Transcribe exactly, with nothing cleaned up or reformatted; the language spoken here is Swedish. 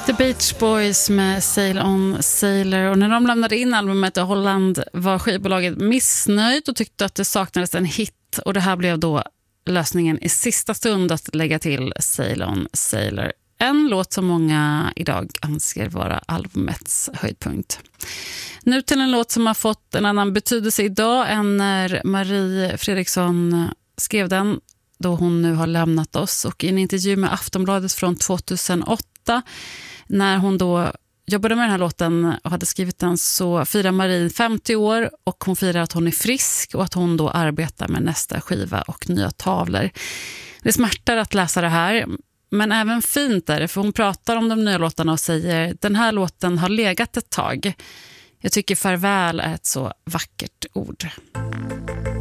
The Beach Boys med Sail On Sailor, och när de lämnade in albumet i Holland var skivbolaget missnöjd och tyckte att det saknades en hit, och det här blev då lösningen i sista stund att lägga till Sail On Sailor. En låt som många idag anser vara albumets höjdpunkt. Nu till en låt som har fått en annan betydelse idag än när Marie Fredriksson skrev den, då hon nu har lämnat oss. Och i en intervju med Aftonbladet från tjugohundraåtta, när hon då jobbade med den här låten och hade skrivit den, så firar Marie femtio år och hon firar att hon är frisk och att hon då arbetar med nästa skiva och nya tavlor. Det smärtar att läsa det här, men även fint är det, för hon pratar om de nya låtarna och säger: den här låten har legat ett tag. Jag tycker farväl är ett så vackert ord.